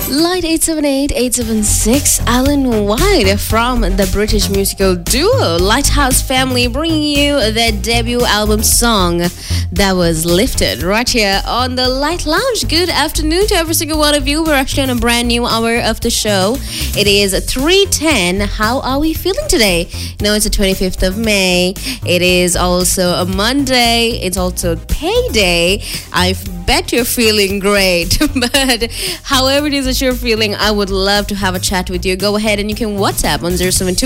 Light 878-876, Alan White from the British musical duo Lighthouse Family, bringing you their debut album song that was Lifted right here on the Light Lounge. Good afternoon to every single one of you. We're actually on a brand new hour of the show. It is 3:10. How are we feeling today? It's the 25th of May. It is also a Monday. It's also payday. I bet you're feeling great. But however it is that you're feeling, I would love to have a chat with you. Go ahead and you can WhatsApp on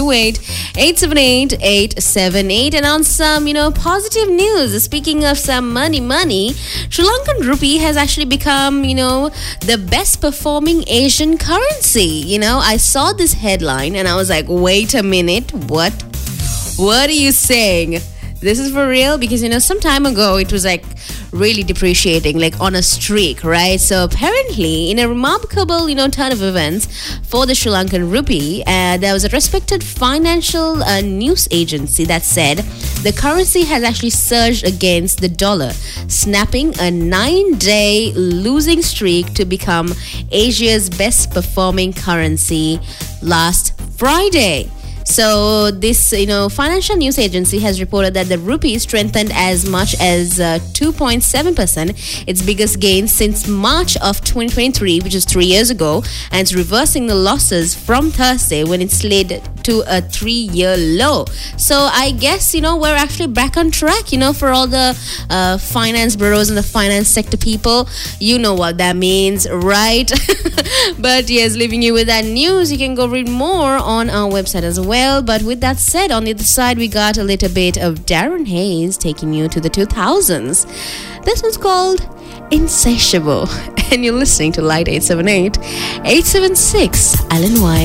0728-878-878. And on some, positive news, speaking of some money, Sri Lankan rupee has actually become, the best performing Asian currency. I saw this headline and I was like, wait a minute, what are you saying? This is for real? Because, some time ago it was like really depreciating, like on a streak, right? So apparently, in a remarkable, turn of events for the Sri Lankan rupee, there was a respected financial news agency that said the currency has actually surged against the dollar, snapping a 9-day losing streak to become Asia's best performing currency last Friday. So this, financial news agency has reported that the rupee strengthened as much as 2.7%, its biggest gain since March of 2023, which is 3 years ago, and it's reversing the losses from Thursday when it slid to a 3-year low. So I guess, we're actually back on track, for all the finance bureaus and the finance sector people. You know what that means, right? But yes, leaving you with that news. You can go read more on our website as well. But with that said, on the other side, we got a little bit of Darren Hayes taking you to the 2000s. This one's called Insatiable. And you're listening to Light 878-876, Alan White.